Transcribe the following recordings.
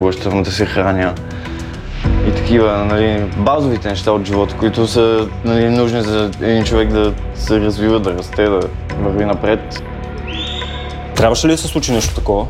Плащам да се храня и такива, нали, базовите неща от живота, които са, нали, нужни за един човек да се развива, да расте, да върви напред. Трябваше ли да се случи нещо такова?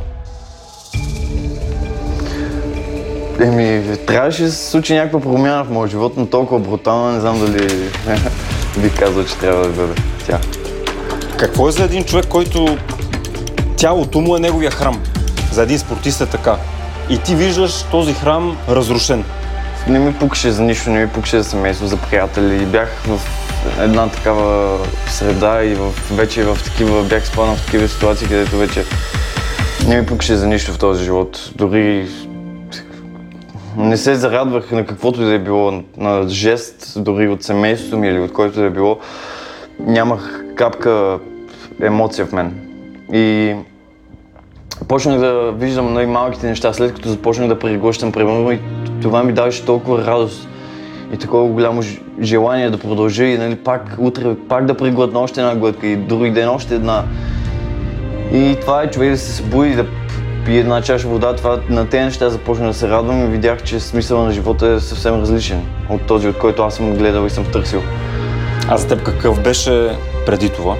Трябваше да се случи някаква промяна в моя живот, но толкова брутална, не знам дали бих казал, че трябва да бъде тя. Какво е за един човек, който тялото му е неговия храм? За един спортист е така. И ти виждаш този храм разрушен. Не ми пукаше за нищо, не ми пукаше за семейство, за приятели. Бях в една такава среда и бях спаднал в такива ситуации, където вече не ми пукаше за нищо в този живот. Дори не се зарадвах на каквото и да е било, на жест, дори от семейството ми или от който да е било. Нямах капка емоция в мен. И почнах да виждам най-малките неща, след като започнах да преглъщам, примерно, и това ми даваше толкова радост и такова голямо желание да продължа и, нали, утре пак да преглътна още една глътка и други ден още една. И това е човек да се събуди и да пие една чаша вода. На тези неща започнах да се радвам и видях, че смисълът на живота е съвсем различен от този, от който аз съм гледал и съм търсил. А за теб какъв беше преди това?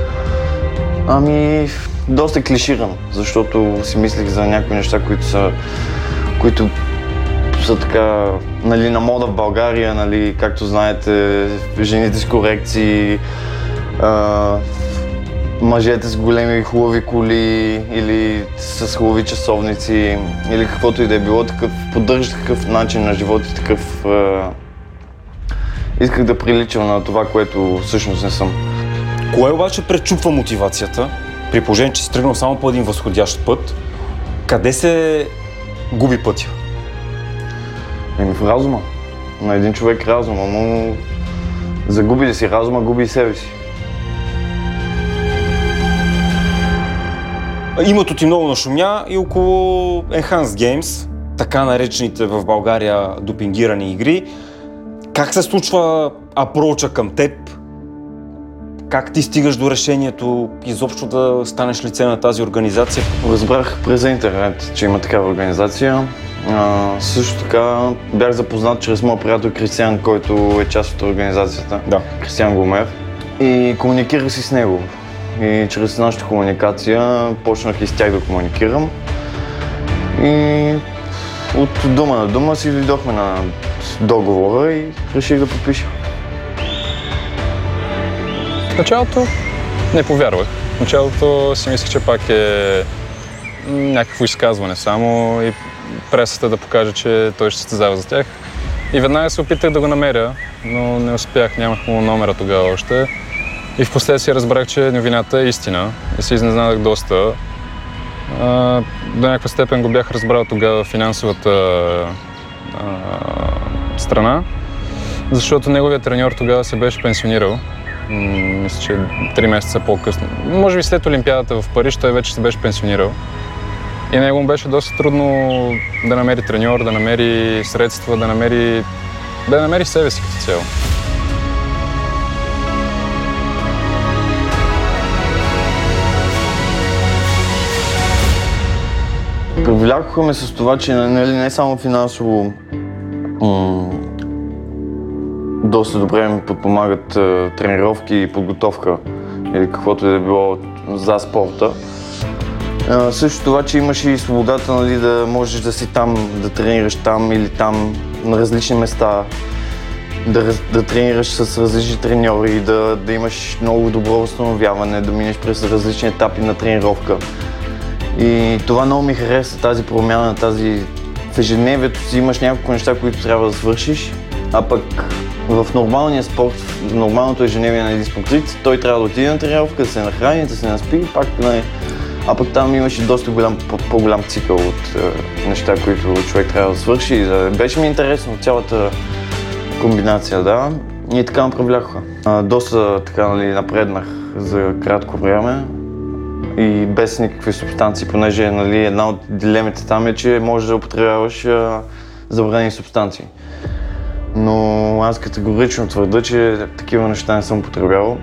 Доста клиширан, защото си мислех за някои неща, които са така, нали, на мода в България, нали, както знаете, жените с корекции, мъжете с големи хубави коли или с хубави часовници или каквото и да е било, поддържах такъв начин на живот и такъв... Исках да приличам на това, което всъщност не съм. Кое обаче пречупва мотивацията? При положение, че си тръгнал само по един възходящ път, къде се губи пътя? В разума. На един човек разума, но загуби ли си разума, губи и себе си. Името ти много нашумя и около Enhanced Games, така наречените в България допингирани игри. Как се случва апроча към теб? Как ти стигаш до решението изобщо да станеш лице на тази организация? Разбрах през интернет, че има такава организация. Също така бях запознат чрез моя приятел Кристиан, който е част от организацията. Да. Кристиан Гомев. И комуникирах си с него. И чрез нашата комуникация почнах и с тях да комуникирам. И от дума на дума си дойдохме на договора и реших да подпиша. В началото не повярвах. В началото си мислех, че пак е някакво изказване само и пресата да покаже, че той ще състезава за тях. И веднага се опитах да го намеря, но не успях, нямах му номера тогава още. И впоследствие разбрах, че новината е истина и се изненадах доста. До някаква степен го бях разбрал тогава в финансовата страна, защото неговият треньор тогава се беше пенсионирал. Мисля, че 3 месеца по-късно. Може би след Олимпиадата в Париж той вече се беше пенсионирал. И него му беше доста трудно да намери треньор, да намери средства, да намери себе си като цяло. Привлякоха ме с това, че не само финансово доста добре ми подпомагат тренировки и подготовка или каквото и да било за спорта. Също това, че имаш и свободата, нали, да можеш да си там, да тренираш там или там на различни места, да тренираш с различни треньори, да имаш много добро възстановяване, да минеш през различни етапи на тренировка. И това много ми хареса, тази промяна, в ежедневието си имаш няколко неща, които трябва да свършиш, а пък в нормалния спорт, в нормалното ежедневие на един спортист, той трябва да отиде на тренировка, да се нахрани, да се наспи и пак, а пък там имаше доста по-голям цикъл от неща, които човек трябва да свърши. Беше ми интересно цялата комбинация, да, и така ме привлякоха. Доста така, нали, напреднах за кратко време и без никакви субстанции, понеже, нали, една от дилемите там е, че можеш да употребяваш забранени субстанции. Но аз категорично твърда, че такива неща не съм употребявал.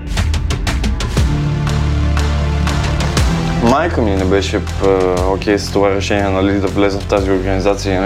Майка ми не беше окей с това решение, нали, да влеза в тази организация.